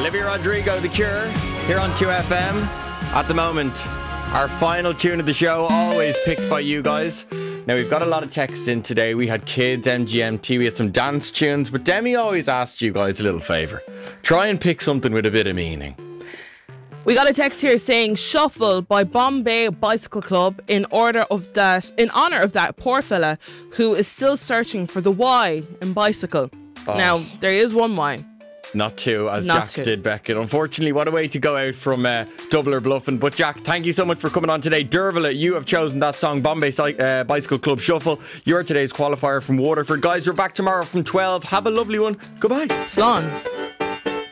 Olivia Rodrigo, The Cure, here on 2FM. At the moment, our final tune of the show, always picked by you guys. Now, we've got a lot of text in today. We had Kids, MGMT, we had some dance tunes, but Demi always asked you guys a little favour. Try and pick something with a bit of meaning. We got a text here saying Shuffle by Bombay Bicycle Club in honour of that poor fella who is still searching for the Y in bicycle. Oh. Now, there is one Y. Not two, as Jack did Beckett. Unfortunately, what a way to go out from double or bluffing. But Jack, thank you so much for coming on today. Dervla, you have chosen that song, Bombay Bicycle Club Shuffle. You're today's qualifier from Waterford. Guys, we're back tomorrow from 12. Have a lovely one. Goodbye. Slán.